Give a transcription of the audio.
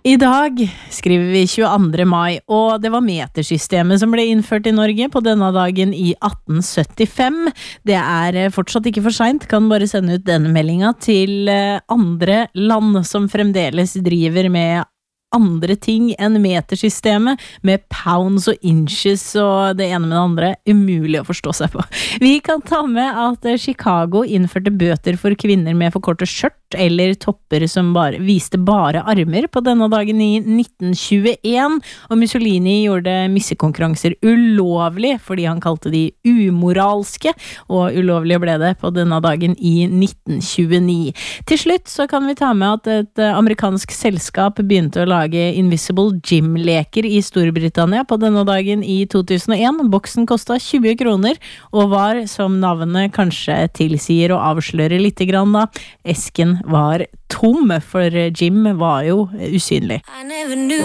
I dag skriver vi 22. mai, og det var metersystemet som ble innført i Norge på denne dagen i 1875. Det fortsatt ikke for sent, kan bare sende ut denne meldinga til andre land som fremdeles driver med andre ting enn metersystemet, med pounds og inches og det ene med det andre, umulig å forstå seg på. Vi kan ta med at Chicago innførte bøter for kvinner med for korte skjørt eller topper som viste bare armer på denne dagen i 1921, og Mussolini gjorde missekonkurranser ulovlig fordi han kalte de umoralske, og ulovlig ble det på denne dagen i 1929. Til slutt så kan vi ta med at et amerikansk selskap begynte å lage Invisible Gym-leker i Storbritannia på denne dagen i 2001. Boksen kostet 20 kroner og var, som navnet kanskje tilsier og avslører litt grann da, esken var tom, for Jim var jo usynlig.